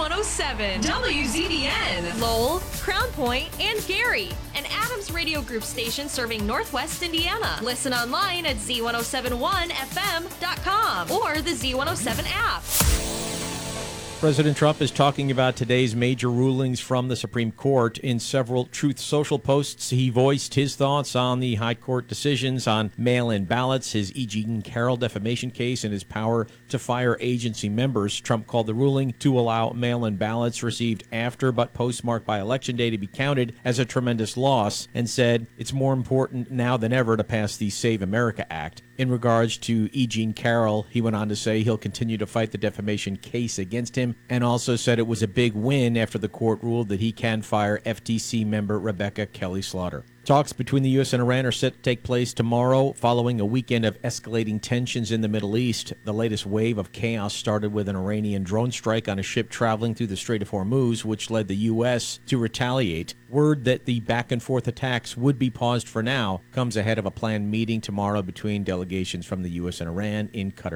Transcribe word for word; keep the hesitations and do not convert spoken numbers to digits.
one oh seven, W Z B N, Lowell, Crown Point, and Gary, an Adams Radio Group station serving Northwest Indiana. Listen online at Z one oh seven one F M dot com or the Z one oh seven app. President Trump is talking about today's major rulings from the Supreme Court. In several Truth Social posts, he voiced his thoughts on the high court decisions on mail-in ballots, his E. Jean Carroll defamation case, and his power to fire agency members. Trump called the ruling to allow mail-in ballots received after but postmarked by Election Day to be counted as a tremendous loss, and said it's more important now than ever to pass the Save America Act. In regards to E. Jean Carroll, he went on to say he'll continue to fight the defamation case against him, and also said it was a big win after the court ruled that he can fire F T C member Rebecca Kelly Slaughter. Talks between the U S and Iran are set to take place tomorrow following a weekend of escalating tensions in the Middle East. The latest wave of chaos started with an Iranian drone strike on a ship traveling through the Strait of Hormuz, which led the U S to retaliate. Word that the back-and-forth attacks would be paused for now comes ahead of a planned meeting tomorrow between delegations from the U S and Iran in Qatar.